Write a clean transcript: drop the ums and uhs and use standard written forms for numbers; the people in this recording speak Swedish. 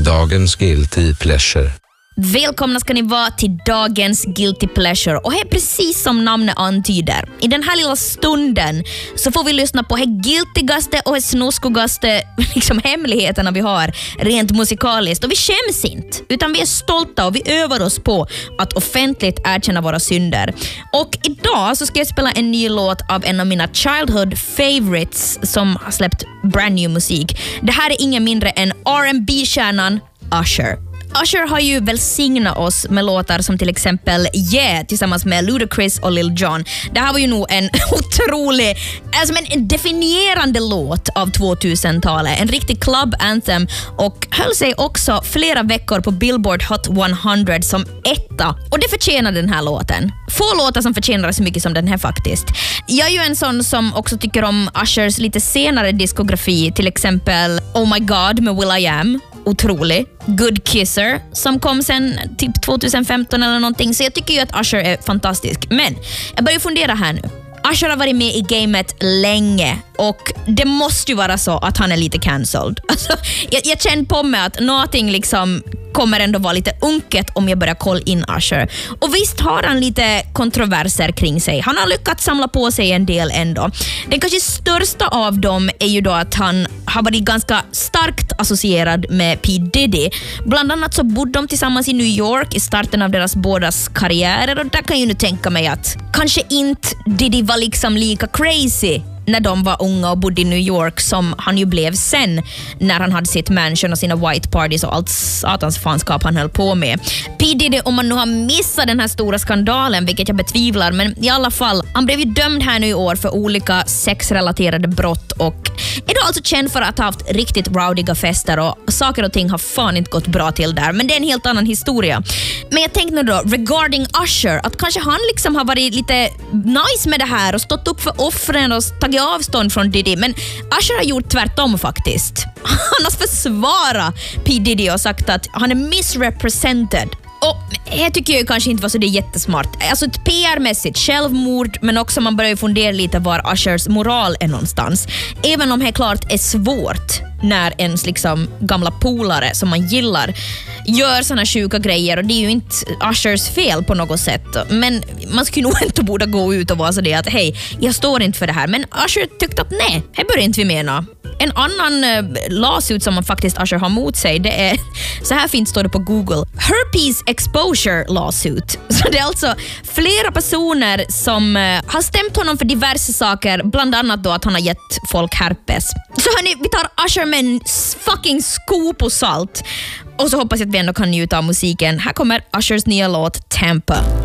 Dagens Guilty Pleasure. Välkomna ska ni vara till dagens Guilty Pleasure. Och det är precis som namnet antyder. I den här lilla stunden så får vi lyssna på det guiltigaste och det snuskogaste hemligheterna vi har rent musikaliskt. Och vi skäms inte, utan vi är stolta och vi övar oss på att offentligt erkänna våra synder. Och idag så ska jag spela en ny låt av en av mina childhood favorites som har släppt brand new musik. Det här är ingen mindre än R&B-kärnan Usher. Usher har ju välsignat oss med låtar som till exempel Yeah tillsammans med Ludacris och Lil Jon. Det här var ju nog en otrolig, en definierande låt av 2000-talet. En riktig club anthem och höll sig också flera veckor på Billboard Hot 100 som etta. Och det förtjänar den här låten. Få låtar som förtjänar så mycket som den här faktiskt. Jag är ju en sån som också tycker om Ushers lite senare diskografi, till exempel Oh My God med will.i.am. Otrolig. Good Kisser som kom sen typ 2015 eller någonting. Så jag tycker ju att Usher är fantastisk. Men jag börjar fundera här nu. Usher har varit med i gamet länge och det måste ju vara så att han är lite cancelled. Alltså, jag känner på mig att någonting kommer ändå vara lite unket om jag börjar kolla in Usher. Och visst har han lite kontroverser kring sig. Han har lyckats samla på sig en del ändå. Den kanske största av dem är ju då att han har varit ganska starkt associerad med P. Diddy. Bland annat så bodde de tillsammans i New York i starten av deras bådas karriärer och där kan jag nu tänka mig att kanske inte Diddy var lika crazy när de var unga och bodde i New York som han ju blev sen när han hade sitt mansion och sina white parties och allt satans fanskap han höll på med. P. Diddy, om man nu har missat den här stora skandalen, vilket jag betvivlar, men i alla fall, han blev ju dömd här nu i år för olika sexrelaterade brott och är då alltså känd för att ha haft riktigt rowdiga fester och saker och ting har fan inte gått bra till där, men det är en helt annan historia. Men jag tänkte nu då, regarding Usher, att kanske han har varit lite nice med det här och stått upp för offren och tagit avstånd från Diddy, men Usher har gjort tvärtom faktiskt. Han har försvarat P. Diddy och sagt att han är misrepresented. Och jag tycker ju kanske inte var så det är jättesmart. Alltså ett PR-mässigt självmord, men också man börjar fundera lite var Ushers moral är någonstans. Även om det klart är svårt när ens gamla polare som man gillar gör såna sjuka grejer, och det är ju inte Ushers fel på något sätt, men man skulle nog inte borde gå ut och vara så det att hej, jag står inte för det här, men Usher tyckte att nej, det börjar inte vi mena. En annan lawsuit som man faktiskt Usher har mot sig, det är, så här fint står det på Google, herpes exposure lawsuit. Så det är alltså flera personer som har stämt honom för diverse saker, bland annat då att han har gett folk herpes. Så hörni, vi tar Usher med en fucking skop och salt. Och så hoppas jag att vi ändå kan njuta av musiken. Här kommer Ushers nya låt Tampa.